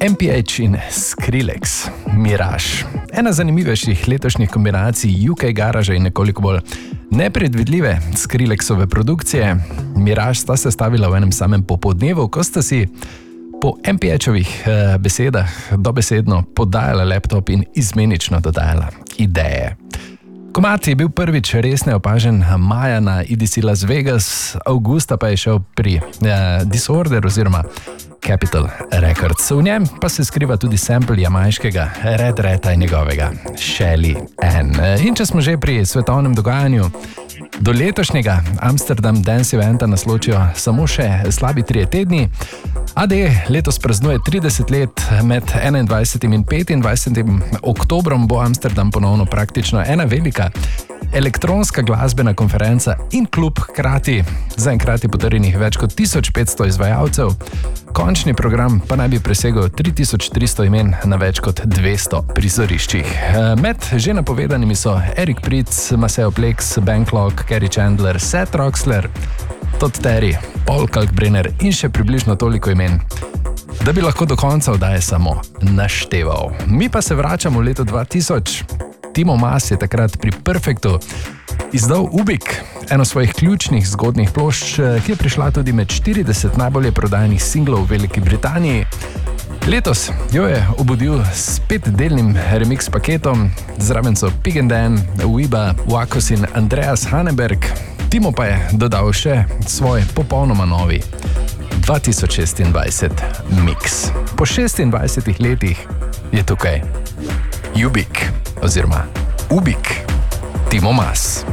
MPH in Skrillex, Mirage. Ena zanimivejših letošnjih kombinacij UK garaže in nekoliko bolj nepredvidljive Skrillexove produkcije. Mirage sta se stavila v enem samem popoldnevu, ko sta si po MPH-ovih besedah dobesedno podajala laptop in izmenično dodajala ideje. Komad je bil prvič res neopažen maja na EDC Las Vegas, avgusta pa je šel pri Disorder oziroma Capitol Records. V njem pa se skriva tudi sample jamajškega Red Rata in njegovega Shelly Ann. In če smo že pri svetovnem dogajanju, do letošnjega Amsterdam Dance Eventa nas ločijo samo še slabi 3 tedni. AD letos praznuje 30 let, med 21. in 25. oktobrom bo Amsterdam ponovno praktično ena velika elektronska glasbena konferenca in klub hkrati. Zaenkrat je potrjenih več kot 1500 izvajalcev, končni program pa naj bi presegel 3300 imen na več kot 200 prizoriščih. Med že napovedanimi so Eric Prydz, Maceo Plex, Banklog, Kerry Chandler, Seth Roxler, Todd Terry, Paul Kalkbrenner in še približno toliko imen, da bi lahko do konca oddaje samo našteval. Mi pa se vračamo v leto 2000. Timo Maas je takrat pri Perfectu izdal Ubik, eno svojih ključnih zgodnih plošč, ki je prišla tudi med 40 najbolje prodajanih singlov v Veliki Britaniji. Letos jo je obudil s 5-delnim remix paketom, zraven so Pig and Dan, Uiba, Wakos in Andreas Haneberg. Timo pa je dodal še svoj popolnoma novi 2026 mix. Po 26 letih je tukaj Ubik oziroma Ubik, Timo Maas.